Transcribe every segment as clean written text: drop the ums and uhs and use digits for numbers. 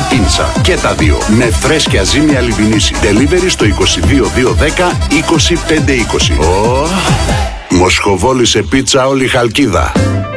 πίτσα. Και τα δύο με φρέσκια ζύμη Αλιμπινίση. Delivery στο 22210 25520. Μοσχοβόλησε πίτσα όλη η Χαλκίδα.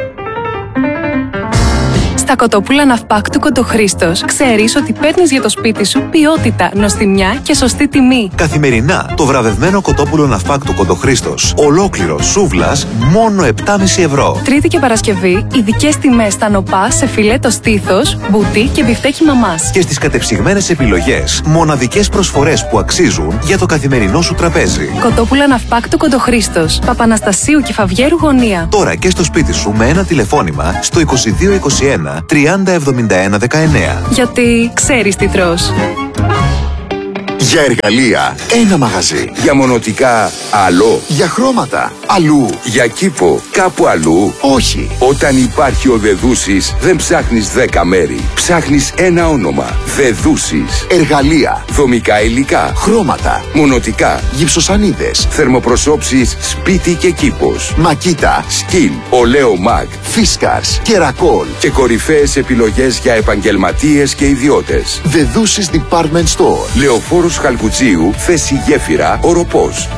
Στα κοτόπουλα Ναυπάκτου Κοντοχρήστος ξέρεις ότι παίρνεις για το σπίτι σου ποιότητα, νοστιμιά και σωστή τιμή. Καθημερινά το βραβευμένο κοτόπουλο Ναυπάκτου Κοντοχρήστος, ολόκληρο σούβλας, μόνο 7,5 ευρώ. Τρίτη και Παρασκευή, ειδικές τιμές στα νοπά σε φιλέτο στήθος, μπουτί και μπιφτέκι μαμάς. Και στις κατεψυγμένες επιλογές, μοναδικές προσφορές που αξίζουν για το καθημερινό σου τραπέζι. Κοτόπουλα Ναυπάκτου Κοντοχρήστος, Παπαναστασίου και Φαβιέρου γωνία. Τώρα και στο σπίτι σου με ένα τηλεφώνημα στο 2221 307119. Γιατί ξέρεις τι τρως. Για εργαλεία, ένα μαγαζί. Για μονοτικά, άλλο. Για χρώματα, αλλού. Για κήπο, κάπου αλλού. Όχι. Όταν υπάρχει ο Δεδούσης, δεν ψάχνεις 10 μέρη. Ψάχνεις ένα όνομα. Δεδούσης. Εργαλεία, Δομικά υλικά. χρώματα, Μονοτικά. γυψοσανίδες, Θερμοπροσώψεις σπίτι και κήπος. μακίτα, Σκιν, Ολέο Μαγ. φίσκαρς, κερακόλ. Και κορυφαίες επιλογές για επαγγελματίες και ιδιώτες. Δεδούσης Department Store. Λεωφόρος Χαλκουτσίου, θέση Γέφυρα, Οροπός.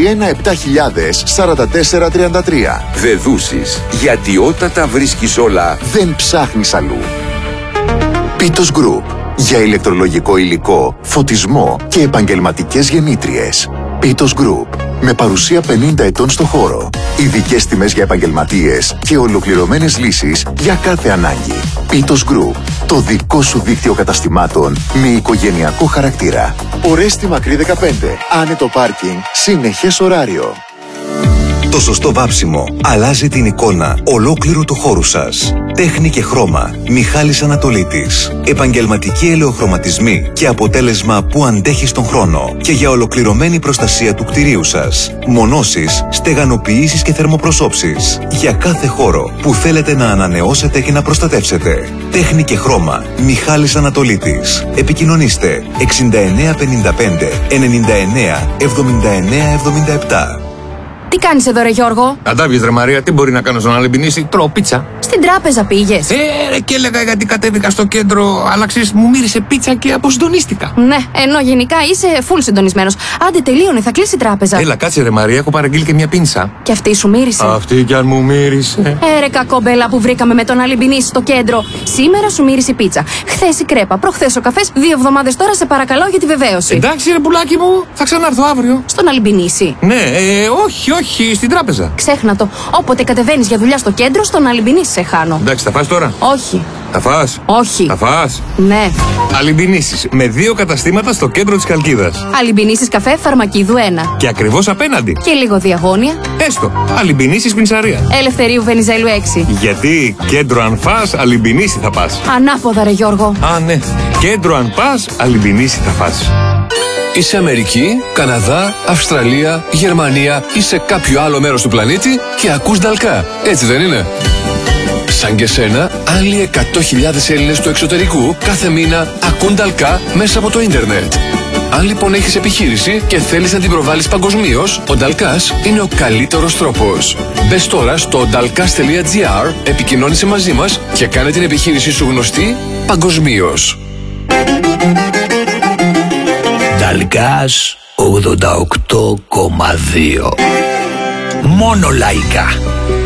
21-7044-33. Δεδούσης. Γιατί όταν τα βρίσκεις όλα, Δεν ψάχνεις αλλού. Πίτος Group. Για ηλεκτρολογικό υλικό, φωτισμό και επαγγελματικές γεννήτριες. Πίτος Group. Με παρουσία 50 ετών στο χώρο. Ειδικές τιμές για επαγγελματίες και ολοκληρωμένες λύσεις για κάθε ανάγκη. Πίτος Group. Το δικό σου δίκτυο καταστημάτων με οικογενειακό χαρακτήρα. Ορέστη Μακρύ 15. Άνετο πάρκινγκ. Συνεχές ωράριο. Το σωστό βάψιμο αλλάζει την εικόνα ολόκληρου του χώρου σας. Τέχνη και χρώμα. Μιχάλης Ανατολίτης. Επαγγελματικοί ελαιοχρωματισμοί και αποτέλεσμα που αντέχει στον χρόνο. Και για ολοκληρωμένη προστασία του κτηρίου σας. Μονώσεις, στεγανοποιήσεις και θερμοπροσώψεις. Για κάθε χώρο που θέλετε να ανανεώσετε και να προστατεύσετε. Τέχνη και χρώμα. Μιχάλης Ανατολίτης. Επικοινωνήστε 6955 99 79 77. Τι κάνεις εδώ ρε Γιώργο? Αντάβιες ρε Μαρία, τι μπορεί να κάνω στον Αλεμπινίση? Τρώω πίτσα. Στην τράπεζα πήγες? Ρε και έλεγα γιατί κατέβηκα στο κέντρο, αλλά ξέρεις μου μύρισε πίτσα και αποσυντονίστηκα. Ναι, ενώ γενικά είσαι full συντονισμένος. Άντε τελείωνε, θα κλείσει η τράπεζα. Έλα κάτσε ρε Μαρία, έχω παραγγείλει και μια πίνσα. Και αυτή σου μύρισε? Αυτή κι αν μου μύρισε. Ρε κακόμπελα που βρήκαμε με τον Αλεμπινίση στο κέντρο. Σήμερα σου μύρισε η πίτσα. Χθες η κρέπα, προχθές ο καφές, 2 εβδομάδες τώρα σε παρακαλώ για τη βεβαίωση. Εντάξει ρε πουλάκι μου, θα ξανάρθω αύριο. Στον Αλεμπινίση? Ναι, όχι, στην τράπεζα. Ξέχνα το. Όποτε κατεβαίνεις για δουλειά στο κέντρο, στον Αλεμπινίση σε χάνω. Εντάξει, θα φας τώρα? Όχι. Θα φας? Όχι. Θα φας? Ναι. Αλεμπινίσεις με 2 καταστήματα στο κέντρο της Χαλκίδας. Αλεμπινίσεις καφέ Φαρμακίδου 1. Και ακριβώς απέναντι. Και λίγο διαγώνια. Έστω. Αλεμπινίσεις πινσαρία. Ελευθερίου Βενιζέλου 6. Γιατί κέντρο αν φας, Αλεμπινίση θα πας. Ανάποδα ρε Γιώργο. Α, ναι. Κέντρο αν πας, Αλεμπινίση θα φας. Είσαι Αμερική, Καναδά, Αυστραλία, Γερμανία ή σε κάποιο άλλο μέρος του πλανήτη και ακούς Νταλκά. Έτσι δεν είναι? Σαν και σένα, άλλοι 100.000 Έλληνες του εξωτερικού κάθε μήνα ακούν Νταλκά μέσα από το ίντερνετ. Αν λοιπόν έχεις επιχείρηση και θέλεις να την προβάλλεις παγκοσμίως, ο Νταλκάς είναι ο καλύτερος τρόπος. Μπες τώρα στο dalkas.gr, επικοινώνησε μαζί μας και κάνε την επιχείρησή σου γνωστή παγκοσμίως. Νταλκάς 88,2. Μόνο λαϊκά.